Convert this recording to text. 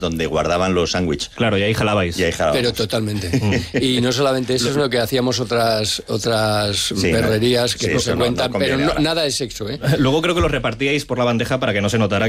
donde guardaban los sándwiches. Claro, y ahí jalabais. Pero totalmente. Y no solamente eso, sino que hacíamos otras perrerías que no se cuentan, pero nada de sexo, ¿eh? Luego creo que los repartíais por la bandeja para que no se notara